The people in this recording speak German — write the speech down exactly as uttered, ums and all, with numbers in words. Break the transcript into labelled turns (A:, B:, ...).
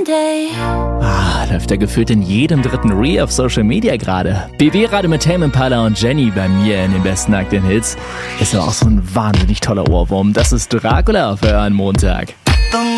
A: Monday.
B: Ah, läuft ja gefühlt in jedem dritten Reel auf Social Media gerade. B W gerade mit Tame Impala und Jenny bei mir in den besten aktuellen Hits. Ist aber auch so ein wahnsinnig toller Ohrwurm. Das ist Dracula auf euren Montag.